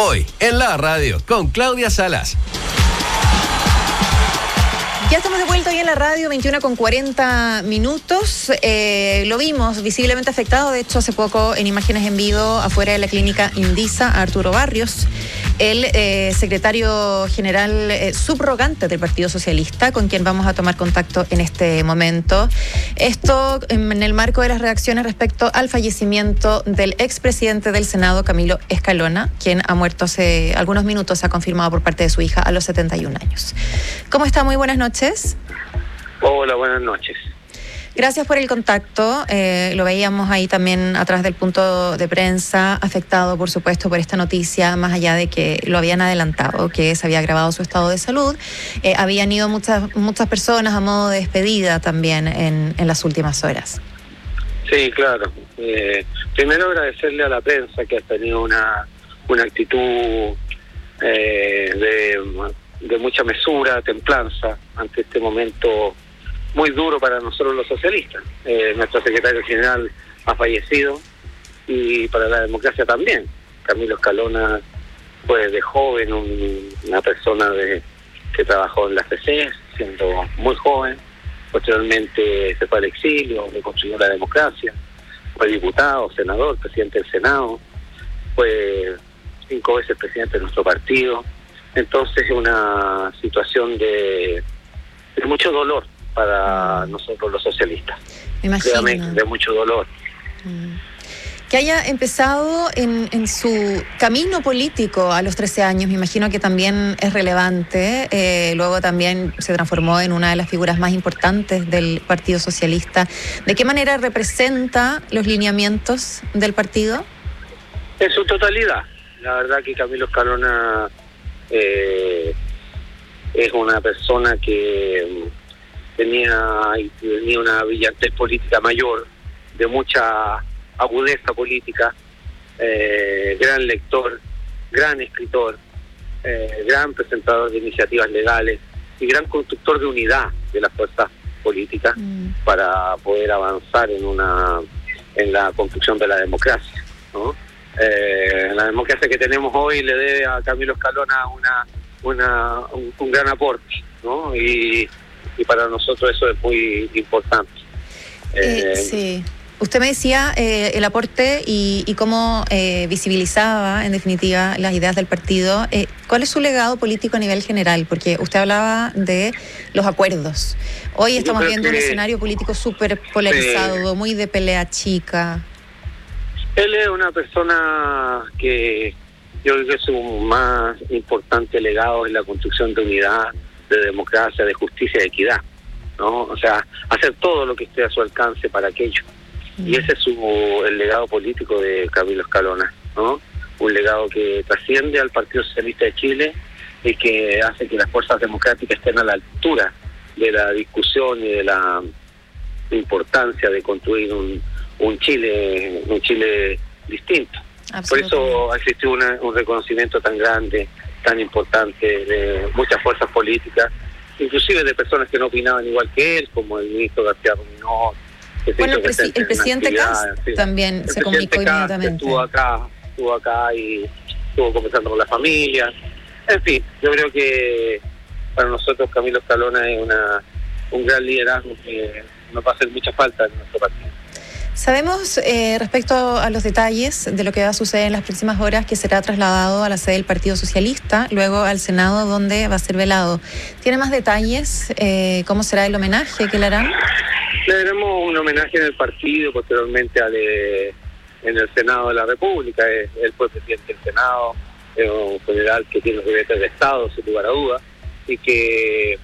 Hoy, en la radio, con Claudia Salas. Ya estamos de vuelta hoy en la radio, 21:40 minutos. Lo vimos visiblemente afectado, de hecho, hace poco en imágenes en vivo afuera de la clínica Indisa, a Arturo Barrios, el secretario general subrogante del Partido Socialista, con quien vamos a tomar contacto en este momento. Esto en el marco de las reacciones respecto al fallecimiento del expresidente del Senado, Camilo Escalona, quien ha muerto hace algunos minutos, se ha confirmado por parte de su hija a los 71 años. ¿Cómo está? Muy buenas noches. Hola, buenas noches. Gracias por el contacto. Lo veíamos ahí también atrás del punto de prensa, afectado, por supuesto, por esta noticia, más allá de que lo habían adelantado, que se había agravado su estado de salud. Habían ido muchas personas a modo de despedida también en las últimas horas. Sí, claro. Primero agradecerle a la prensa que ha tenido una actitud de mucha mesura, templanza ante este momento muy duro para nosotros los socialistas. Nuestro secretario general ha fallecido y para la democracia también. Camilo Escalona fue de joven una persona que trabajó en la FC, siendo muy joven. Posteriormente se fue al exilio, reconstruyó la democracia, fue diputado, senador, presidente del Senado, fue 5 veces presidente de nuestro partido. Entonces es una situación de mucho dolor para nosotros los socialistas. Me imagino. Realmente de mucho dolor. Que haya empezado en su camino político a los 13 años, me imagino que también es relevante. Luego también se transformó en una de las figuras más importantes del Partido Socialista. ¿De qué manera representa los lineamientos del partido? En su totalidad. La verdad que Camilo Escalona es una persona que tenía una brillantez política mayor, de mucha agudeza política, gran lector, gran escritor, gran presentador de iniciativas legales y gran constructor de unidad de las fuerzas políticas para poder avanzar en la construcción de la democracia, ¿no? La democracia que tenemos hoy le debe a Camilo Escalona un gran aporte, ¿no? Y para nosotros eso es muy importante. Sí. Usted me decía el aporte y cómo visibilizaba, en definitiva, las ideas del partido. ¿Cuál es su legado político a nivel general? Porque usted hablaba de los acuerdos. Hoy estamos viendo un escenario político súper polarizado, muy de pelea chica. Él es una persona que yo creo que su más importante legado es la construcción de unidad, de democracia, de justicia y de equidad, ¿no? O sea, hacer todo lo que esté a su alcance para aquello. Y ese es el legado político de Camilo Escalona, ¿no? Un legado que trasciende al Partido Socialista de Chile y que hace que las fuerzas democráticas estén a la altura de la discusión y de la importancia de construir un Chile distinto. Por eso ha existido un reconocimiento tan grande, tan importante de muchas fuerzas políticas, inclusive de personas que no opinaban igual que él, como el ministro García Ruminot. Bueno, el presidente Kast también se comunicó inmediatamente. Estuvo acá y estuvo conversando con la familia. En fin, yo creo que para nosotros Camilo Escalona es un gran liderazgo que nos va a hacer mucha falta en nuestro partido. Sabemos respecto a los detalles de lo que va a suceder en las próximas horas, que será trasladado a la sede del Partido Socialista, luego al Senado, donde va a ser velado. ¿Tiene más detalles? ¿Cómo será el homenaje que le harán? Le daremos un homenaje en el partido, posteriormente en el Senado de la República. Él fue presidente del Senado, es un general que tiene los deberes de Estado, sin lugar a dudas, y que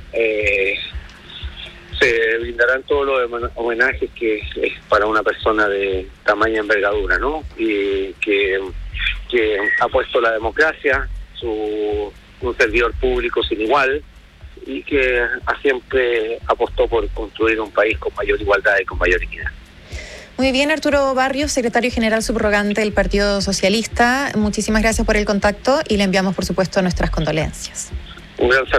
se brindarán todos los homenajes que es para una persona de tamaña envergadura, ¿no? Y que ha puesto la democracia, un servidor público sin igual, y que siempre apostó por construir un país con mayor igualdad y con mayor equidad. Muy bien, Arturo Barrios, secretario general subrogante del Partido Socialista. Muchísimas gracias por el contacto y le enviamos, por supuesto, nuestras condolencias. Un gran saludo.